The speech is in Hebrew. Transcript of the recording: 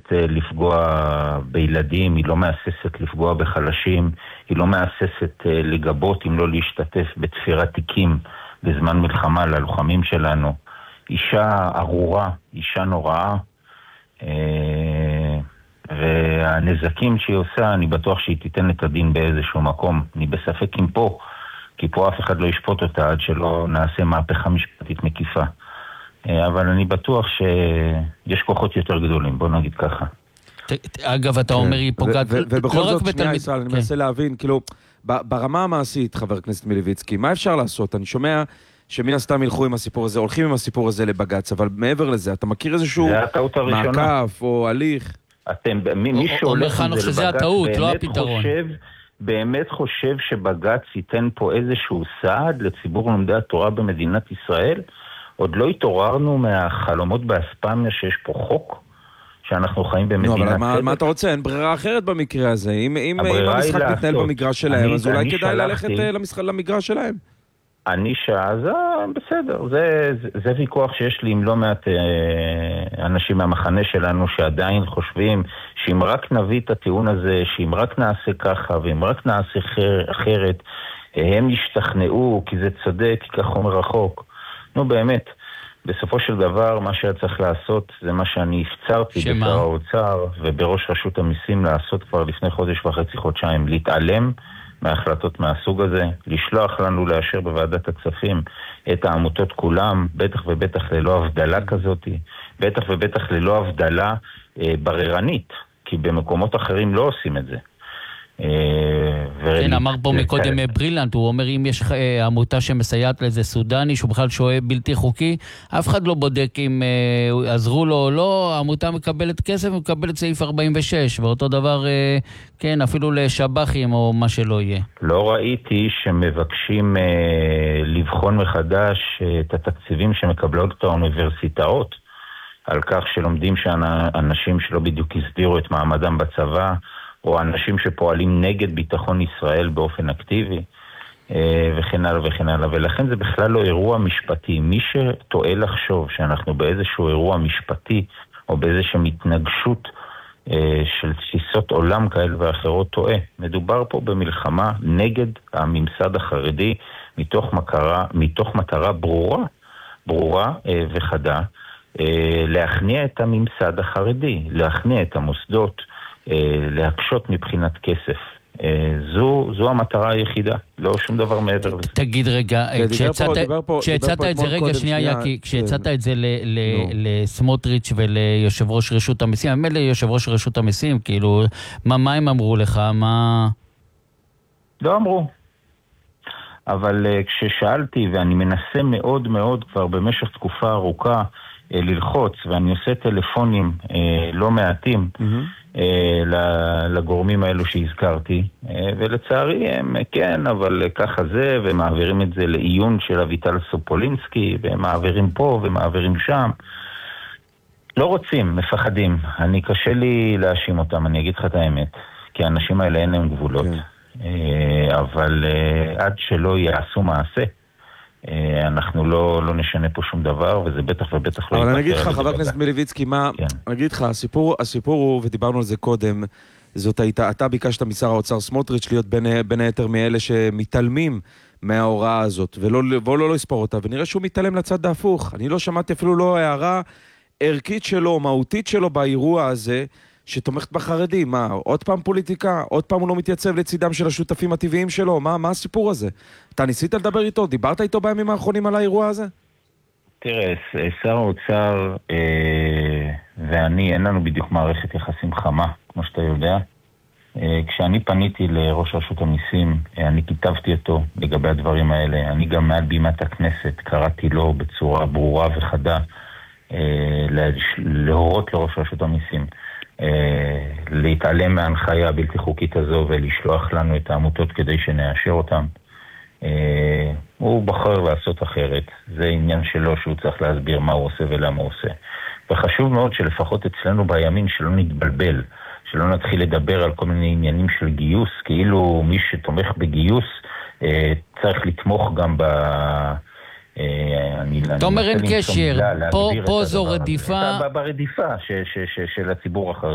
לפגוע בילדים, היא לא מהססת לפגוע בחלשים, היא לא מהססת לגבות אם לא להשתתף בתפירת תיקים בזמן מלחמה ללוחמים שלנו. אישה ארורה, אישה נוראה, והנזקים שהיא עושה, אני בטוח שהיא תיתן את הדין באיזשהו מקום. אני בספק אם פה, כי פה אף אחד לא ישפוט אותה עד שלא נעשה מהפכה משפטית מקיפה. אבל אני בטוח שיש כוחות יותר גדולים, בוא נגיד ככה. אגב, אתה אומר היא פוגעת ובכל זאת, שנייה ישראל, אני מנסה להבין, כאילו, ברמה המעשית, חבר הכנסת מיליביצקי, מה אפשר לעשות? אני שומע שמן הסתם ילכו עם הסיפור הזה, הולכים עם הסיפור הזה לבגץ, אבל מעבר לזה, אתה מכיר איזשהו מעקף או הליך? מי שהולך עם זה שזה הטעות, לא הפתרון. באמת חושב שבגץ ייתן פה איזשהו סעד לציבור לומדי התורה במדינת ישראל? עוד לא התעוררנו מהחלומות באספמיה שיש פה חוק שאנחנו חיים במדינת ישראל. אבל מה אתה רוצה? אין ברירה אחרת במקרה הזה. אם המשחק מתנהל במגרש שלהם, אז אולי כדאי ללכת למגרש שלהם. אז בסדר, זה ויכוח שיש לי עם לא מעט אנשים מהמחנה שלנו שעדיין חושבים שאם רק נביא את הטיעון הזה, שאם רק נעשה ככה ואם רק נעשה אחרת, הם ישתכנעו כי זה צודק, כי כך אומר החוק. נו באמת, בסופו של דבר מה שהיה צריך לעשות זה מה שאני הפצרתי בשר האוצר ובראש רשות המיסים לעשות כבר לפני חודש וחצי, חודשיים, להתעלם מההחלטות מהסוג הזה, לשלוח לנו לאשר בוועדת הכספים את העמותות כולם, בטח ובטח ללא הבדלה כזאת, בטח ובטח ללא הבדלה בררנית, כי במקומות אחרים לא עושים את זה. כן, אמר פה מקודם ברילנט, הוא אומר אם יש עמותה שמסייעת לאיזה סודני שהוא בכלל שוהה בלתי חוקי, אף אחד לא בודק אם עזרו לו או לא, העמותה מקבלת כסף ומקבלת סעיף 46, ואותו דבר, כן, אפילו לשבחים או מה שלא יהיה. לא ראיתי שמבקשים לבחון מחדש את התקציבים שמקבלות האוניברסיטאות, על כך שלומדים שאנשים שלא בדיוק הסדירו את מעמדם בצבא, או אנשים שפועלים נגד ביטחון ישראל באופן אקטיבי, וכן הלאה וכן הלאה. ולכן זה בכלל לא אירוע משפטי. מי שטועה לחשוב שאנחנו באיזשהו אירוע משפטי, או באיזושהי מתנגשות של תפיסות עולם כאלה ואחרות, טועה. מדובר פה במלחמה נגד הממסד החרדי, מתוך מטרה ברורה וחדה, להכניע את הממסד החרדי, להכניע את המוסדות, להקשות מבחינת כסף. זו המטרה היחידה, לא שום דבר מעבר לזה. תגיד רגע, כשהצעת את זה, רגע שנייה, כשהצעת את זה לסמוטריץ' וליושב ראש רשות המסים, האמת ליושב ראש רשות המסים, כאילו, מה הם אמרו לך? לא אמרו. אבל כששאלתי, ואני מנסה מאוד מאוד כבר במשך תקופה ארוכה ללחוץ, ואני עושה טלפונים לא מעטים, לגורמים האלו שהזכרתי, ולצערי הם כן, אבל ככה זה, ומעבירים את זה לעיון של אביטל סופולינסקי, ומעבירים פה ומעבירים שם. לא רוצים, מפחדים. קשה לי להאשים אותם, אני אגיד לך את האמת, כי האנשים האלה אין להם גבולות. אבל עד שלא יעשו מעשה, אנחנו לא נשנה פה שום דבר, וזה בטח ובטח לא... אבל אני אגיד לך, חבר הכנסת מיליביצקי, אני אגיד לך, הסיפור הוא, ודיברנו על זה קודם, אתה ביקשת משר האוצר סמוטריץ' להיות בין היתר מאלה שמתעלמים מההוראה הזאת, ולא לא יספור אותה, ונראה שהוא מתעלם לצד ההפוך. אני לא שמעתי אפילו לא הערה ערכית שלו, מהותית שלו באירוע הזה, שתומכת בחרדים. מה, עוד פעם פוליטיקה? עוד פעם הוא לא מתייצב לצידם של השותפים הטבעיים שלו? מה הסיפור הזה? אתה ניסית לדבר איתו? דיברת איתו בימים האחרונים על האירוע הזה? תראה, שר האוצר ואני, אין לנו בדיוק מערכת יחסים חמה, כמו שאתה יודע. כשאני פניתי לראש רשות המיסים, אני כיתבתי אותו לגבי הדברים האלה. אני גם מעל בימת הכנסת קראתי לו בצורה ברורה וחדה להורות לראש רשות המיסים להתעלם מההנחיה הבלתי חוקית הזו ולשלוח לנו את העמותות כדי שנאשר אותם. הוא בחר לעשות אחרת. זה עניין שלו שהוא צריך להסביר מה הוא עושה ולמה הוא עושה. וחשוב מאוד שלפחות אצלנו בימין שלא נתבלבל, שלא נתחיל לדבר על כל מיני עניינים של גיוס, כאילו מי שתומך בגיוס צריך לתמוך גם אתה אומר אין קשר, פה זו רדיפה. ברדיפה של הציבור החרדי.